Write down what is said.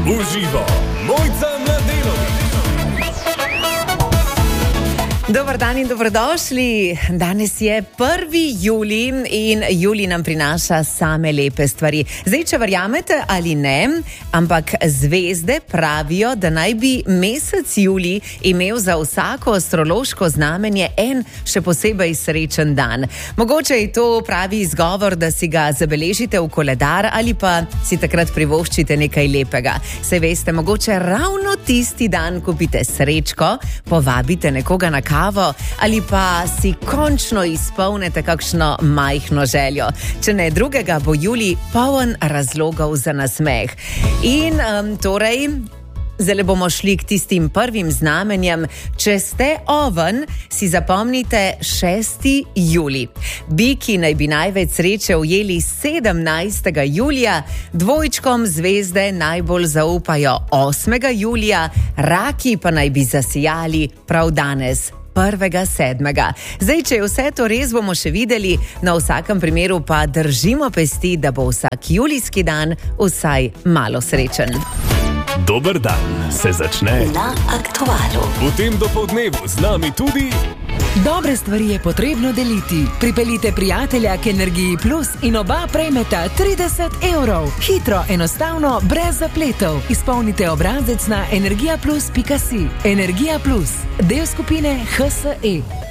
Uživo, Mojca Mladenović. Dobar dan in dobrodošli. Danes je 1. julij in julij nam prinaša same lepe stvari. Zdaj, če verjamete ali ne, ampak zvezde pravijo, da naj bi mesec julij imel za vsako astrološko znamenje en še posebej srečen dan. Mogoče je to pravi izgovor, da si ga zabeležite v koledar ali pa si takrat privoščite nekaj lepega. Saj veste, mogoče ravno tisti dan kupite srečko, povabite nekoga na ali pa si končno izpolnite kakšno majhno željo. Če ne drugega, bo julij poln razlogov za nasmeh. In torej, zdaj bomo šli k tistim prvim znamenjem. Če ste oven, si zapomnite 6. julij. Biki naj bi največ sreče ujeli 17. julija, dvojčkom zvezde najbolj zaupajo 8. julija, raki pa naj bi zasijali prav danes, 1.7. Zdaj, če je vse to res, bomo še videli, na vsakem primeru pa držimo pesti, da bo vsak julijski dan vsaj malo srečen. Dober dan se začne na Aktualu. V tem dopoldnevu z nami tudi... Dobre stvari je potrebno deliti. Pripeljite prijatelja k Energiji Plus in oba prejmeta 30 evrov. Hitro, enostavno, brez zapletov. Izpolnite obrazec na energijaplus.si. Energija Plus, del skupine HSE.